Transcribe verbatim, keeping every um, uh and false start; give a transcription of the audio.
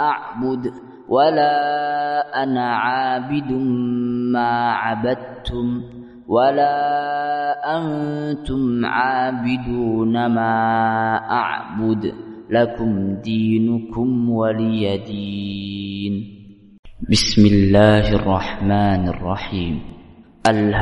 أعبد ولا أنا عابد ما عبدتم ولا أنتم عابدون ما أعبد لكم دينكم ولي دين. بسم الله الرحمن الرحيم.